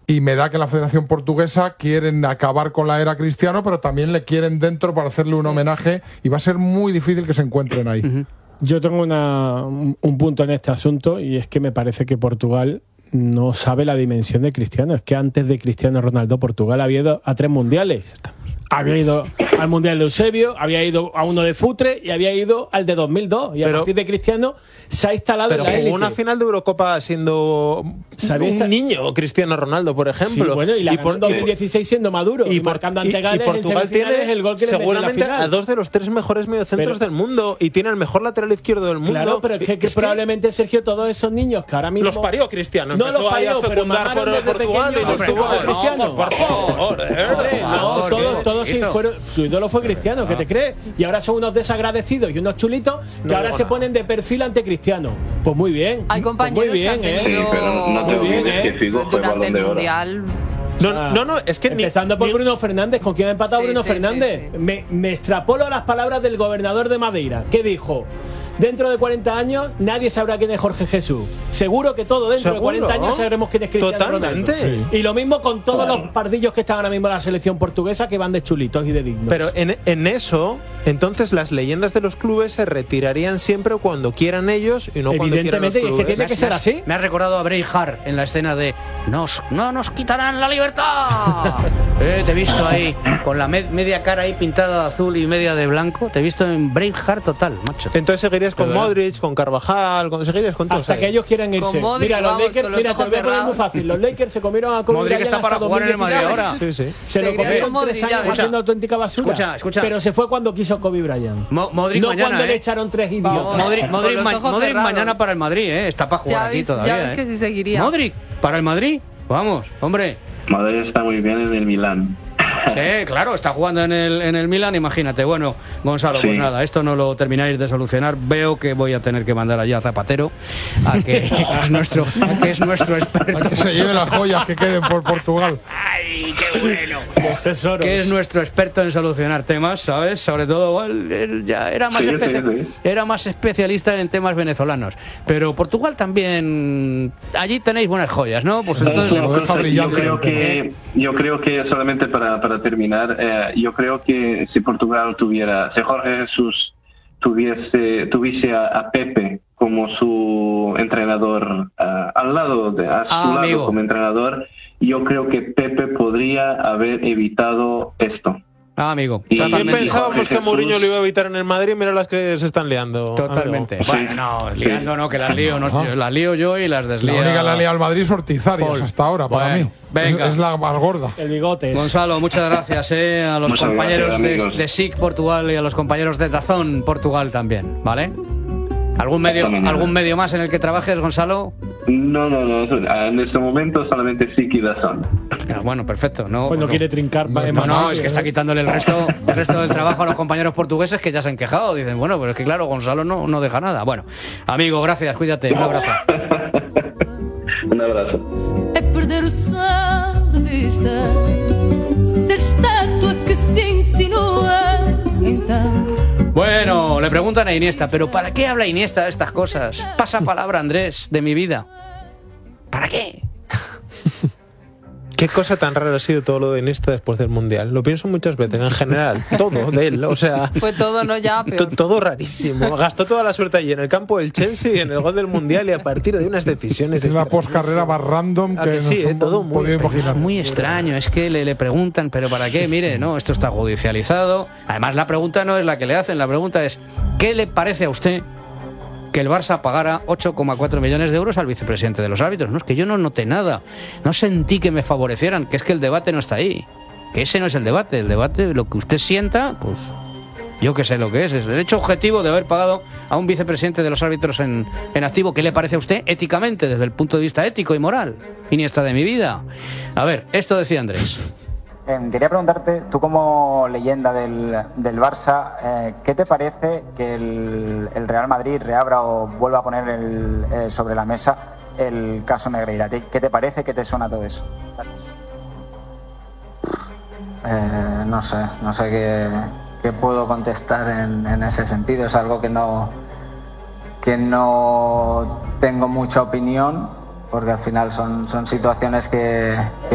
Y me da que la Federación Portuguesa quieren acabar con la era Cristiano, pero también le quieren dentro para hacerle un homenaje, y va a ser muy difícil que se encuentren ahí. Uh-huh. Yo tengo un punto en este asunto, y es que me parece que Portugal no sabe la dimensión de Cristiano. Es que antes de Cristiano Ronaldo, Portugal había ido a 3 mundiales. Había ido al Mundial de Eusebio, había ido a uno de Futre y había ido al de 2002. Y a partir de Cristiano se ha instalado en la élite. Pero jugó una final de Eurocopa siendo un niño, Cristiano Ronaldo, por ejemplo. Sí, bueno, y la ganó en 2016 siendo maduro. Y marcando ante Gales en Portugal tiene el gol que seguramente le metió en la final. a 2 de los 3 mejores mediocentros del mundo. Y tiene el mejor lateral izquierdo del mundo. Claro, pero es que probablemente, Sergio, todos esos niños que ahora mismo... Los parió Cristiano. No empezó los parió, a fecundar por Portugal y los tuvo a Cristiano. Por favor, todos sí fueron... Su ídolo fue Cristiano, ¿qué te crees? Y ahora son unos desagradecidos y unos chulitos que ahora se ponen de perfil ante Cristiano. Pues muy bien. Hay compañeros muy bien, que han tenido Sí, pero no te olvides que Figo fue durante Balón el de Oro. Mundial. No, es que empezando por Bruno Fernández. ¿Con quién ha empatado Bruno Fernández? Sí. Me extrapolo a las palabras del gobernador de Madeira, que dijo: dentro de 40 años nadie sabrá quién es Jorge Jesús. Seguro que todo dentro de 40 años sabremos quién es Cristiano Totalmente. Ronaldo. Y lo mismo con todos los pardillos que están ahora mismo en la selección portuguesa, que van de chulitos y de dignos. Pero en eso, entonces las leyendas de los clubes se retirarían siempre cuando quieran ellos y no cuando quieran los clubes. Es que tiene que ser así. Me ha recordado a Braveheart en la escena de no nos quitarán la libertad. Te he visto ahí con la media cara ahí pintada de azul y media de blanco. Te he visto en Braveheart total, macho. Entonces seguirías con Modric, con Carvajal, seguirías con todos. Hasta que ellos quieran irse. Modric, Mira, los Lakers, te voy a poner muy fácil. Los Lakers se comieron a Kobe Modric Bryant está para hasta jugar en el 2016. Madrid ahora. Sí. Se lo comieron 3 años haciendo auténtica basura. Escucha. Pero se fue cuando quiso Kobe Bryant. Modric no mañana, cuando le echaron 3 idiotas. Modric mañana para el Madrid, Está para jugar aquí todavía. Ya ves que sí seguiría. Modric para el Madrid. Vamos, hombre. Madrid está muy bien en el Milán. Claro, está jugando en el Milan, imagínate. Bueno, Gonzalo, pues nada, esto no lo termináis de solucionar. Veo que voy a tener que mandar allá a Zapatero, que es nuestro experto. A que se lleve las joyas que queden por Portugal. ¡Ay, qué bueno! Que es nuestro experto en solucionar temas, ¿sabes? Sobre todo, él ya era más especialista en temas venezolanos. Pero Portugal también, allí tenéis buenas joyas, ¿no? Pues entonces lo deja brillante. Yo creo que solamente para terminar, yo creo que si Portugal si Jorge Jesús tuviese a Pepe como su entrenador al lado a su lado como entrenador, yo creo que Pepe podría haber evitado esto. Amigo. También pensábamos que Mourinho lo iba a evitar en el Madrid, mira las que se están liando. Totalmente. Amigo. Bueno, liando no, que las lío, las lío yo y las deslío. La única que la lía al Madrid es Ortizarias hasta ahora, para mí. Venga. Es la más gorda. El bigote. Gonzalo, muchas gracias a los compañeros de SIC Portugal y a los compañeros de DAZN Portugal también, ¿vale? ¿Algún medio más en el que trabajes, Gonzalo? No. En este momento solamente SIC y DAZN. Bueno, perfecto. Pues no quiere trincar. No, es que está quitándole el resto del trabajo a los compañeros portugueses que ya se han quejado. Dicen, bueno, pero es que claro, Gonzalo no deja nada. Bueno, amigo, gracias, cuídate. Un abrazo. Un abrazo. É perder o sol de vista, ser estatua que se insinúa. Bueno, le preguntan a Iniesta, ¿pero para qué habla Iniesta de estas cosas? Pasa palabra, Andrés, de mi vida. ¿Para qué? Qué cosa tan rara ha sido todo lo de Iniesta después del Mundial. Lo pienso muchas veces, en general. Todo de él, o sea... Fue todo, ¿no? Ya peor. Todo rarísimo. Gastó toda la suerte allí en el campo del Chelsea, en el gol del Mundial y a partir de unas decisiones... Es la poscarrera más random que sí, todo muy extraño. Es que le preguntan, ¿pero para qué? Mire, no, esto está judicializado. Además, la pregunta no es la que le hacen. La pregunta es, ¿qué le parece a usted que el Barça pagara 8,4 millones de euros al vicepresidente de los árbitros? No, es que yo no noté nada, no sentí que me favorecieran, que es que el debate no está ahí, que ese no es el debate, lo que usted sienta, pues yo que sé lo que es el hecho objetivo de haber pagado a un vicepresidente de los árbitros en activo. ¿Qué le parece a usted éticamente, desde el punto de vista ético y moral? Iniesta de mi vida. A ver, esto decía Andrés. Quería preguntarte, tú como leyenda del Barça, ¿qué te parece que el Real Madrid reabra o vuelva a poner sobre la mesa el caso Negreira? ¿Qué te parece? ¿Qué te suena todo eso? No sé qué puedo contestar en ese sentido. Es algo que no tengo mucha opinión, porque al final son situaciones que